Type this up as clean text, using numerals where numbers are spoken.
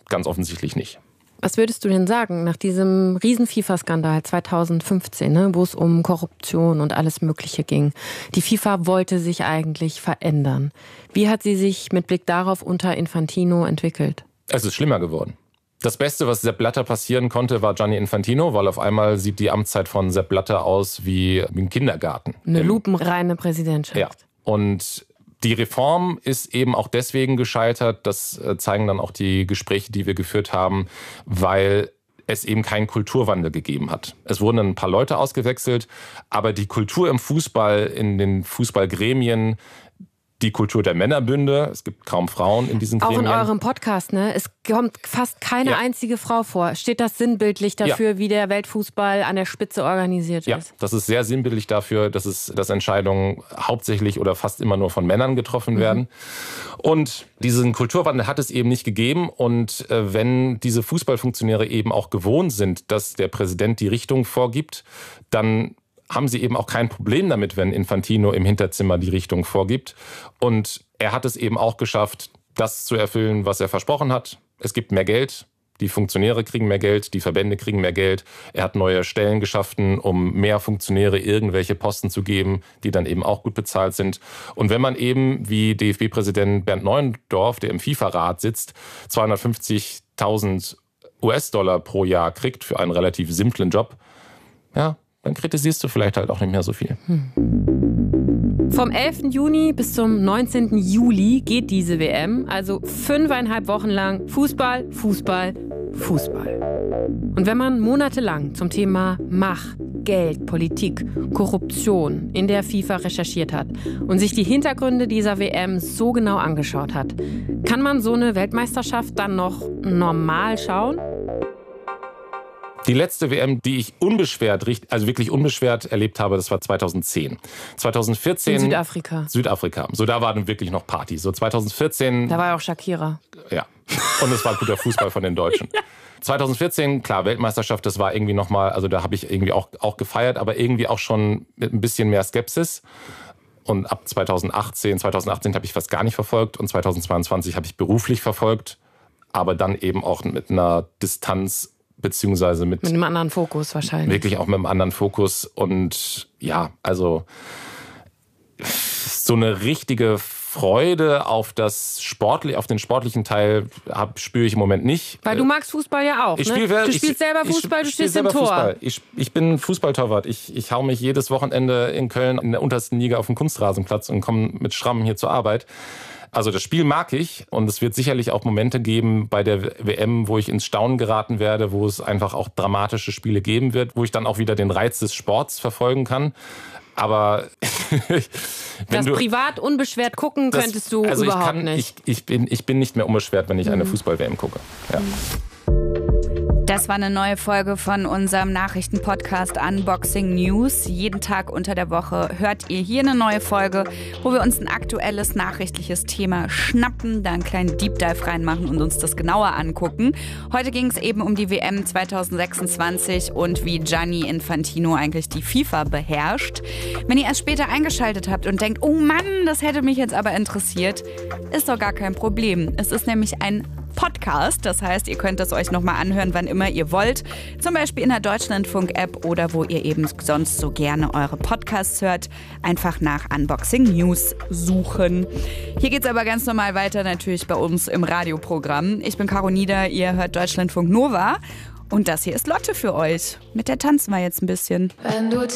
ganz offensichtlich nicht. Was würdest du denn sagen nach diesem riesen FIFA-Skandal 2015, wo es um Korruption und alles Mögliche ging? Die FIFA wollte sich eigentlich verändern. Wie hat sie sich mit Blick darauf unter Infantino entwickelt? Es ist schlimmer geworden. Das Beste, was Sepp Blatter passieren konnte, war Gianni Infantino, weil auf einmal sieht die Amtszeit von Sepp Blatter aus wie ein Kindergarten. Eine lupenreine Präsidentschaft. Ja, und die Reform ist eben auch deswegen gescheitert, das zeigen dann auch die Gespräche, die wir geführt haben, weil es eben keinen Kulturwandel gegeben hat. Es wurden ein paar Leute ausgewechselt, aber die Kultur im Fußball, in den Fußballgremien, die Kultur der Männerbünde, es gibt kaum Frauen in diesen Gremien. Auch in eurem Podcast, es kommt fast keine einzige Frau vor. Steht das sinnbildlich dafür, wie der Weltfußball an der Spitze organisiert ist? Ja, das ist sehr sinnbildlich dafür, dass Entscheidungen hauptsächlich oder fast immer nur von Männern getroffen werden. Und diesen Kulturwandel hat es eben nicht gegeben. Und wenn diese Fußballfunktionäre eben auch gewohnt sind, dass der Präsident die Richtung vorgibt, dann haben sie eben auch kein Problem damit, wenn Infantino im Hinterzimmer die Richtung vorgibt. Und er hat es eben auch geschafft, das zu erfüllen, was er versprochen hat. Es gibt mehr Geld, die Funktionäre kriegen mehr Geld, die Verbände kriegen mehr Geld. Er hat neue Stellen geschaffen, um mehr Funktionäre irgendwelche Posten zu geben, die dann eben auch gut bezahlt sind. Und wenn man eben, wie DFB-Präsident Bernd Neuendorf, der im FIFA-Rat sitzt, 250.000 US-Dollar pro Jahr kriegt für einen relativ simplen Job, ja, dann kritisierst du vielleicht halt auch nicht mehr so viel. Vom 11. Juni bis zum 19. Juli geht diese WM, also 5,5 Wochen lang Fußball, Fußball, Fußball. Und wenn man monatelang zum Thema Macht, Geld, Politik, Korruption in der FIFA recherchiert hat und sich die Hintergründe dieser WM so genau angeschaut hat, kann man so eine Weltmeisterschaft dann noch normal schauen? Die letzte WM, die ich wirklich unbeschwert erlebt habe, das war 2010. 2014... In Südafrika. So, da war dann wirklich noch Party. So 2014... Da war ja auch Shakira. Ja, und es war guter Fußball von den Deutschen. Ja. 2014, klar, Weltmeisterschaft, das war irgendwie nochmal, also da habe ich irgendwie auch gefeiert, aber irgendwie auch schon mit ein bisschen mehr Skepsis. Und ab 2018 habe ich fast gar nicht verfolgt und 2022 habe ich beruflich verfolgt, aber dann eben auch mit einer Distanz, beziehungsweise mit einem anderen Fokus wahrscheinlich. Wirklich auch mit einem anderen Fokus. Und ja, also so eine richtige Freude auf den sportlichen Teil spüre ich im Moment nicht. Weil du magst Fußball ja auch, ne? Du spielst selber Fußball, du stehst im Tor. Fußball. Ich bin Fußballtorwart. Ich hau mich jedes Wochenende in Köln in der untersten Liga auf den Kunstrasenplatz und komme mit Schrammen hier zur Arbeit. Also das Spiel mag ich und es wird sicherlich auch Momente geben bei der WM, wo ich ins Staunen geraten werde, wo es einfach auch dramatische Spiele geben wird, wo ich dann auch wieder den Reiz des Sports verfolgen kann. Aber privat unbeschwert gucken könntest du überhaupt nicht. Ich bin nicht mehr unbeschwert, wenn ich eine Fußball-WM gucke. Ja. Das war eine neue Folge von unserem Nachrichtenpodcast Unboxing News. Jeden Tag unter der Woche hört ihr hier eine neue Folge, wo wir uns ein aktuelles nachrichtliches Thema schnappen, da einen kleinen Deep Dive reinmachen und uns das genauer angucken. Heute ging es eben um die WM 2026 und wie Gianni Infantino eigentlich die FIFA beherrscht. Wenn ihr erst später eingeschaltet habt und denkt, oh Mann, das hätte mich jetzt aber interessiert, ist doch gar kein Problem. Es ist nämlich ein Podcast. Das heißt, ihr könnt es euch nochmal anhören, wann immer ihr wollt. Zum Beispiel in der Deutschlandfunk-App oder wo ihr eben sonst so gerne eure Podcasts hört. Einfach nach Unboxing News suchen. Hier geht's aber ganz normal weiter, natürlich bei uns im Radioprogramm. Ich bin Caro Nieder, ihr hört Deutschlandfunk Nova. Und das hier ist Lotte für euch. Mit der tanzen wir jetzt ein bisschen. Wenn du